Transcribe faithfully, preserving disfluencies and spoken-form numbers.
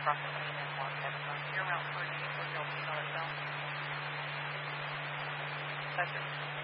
approximately in one Edison. You're around coordinating with your email itself. Pleasure.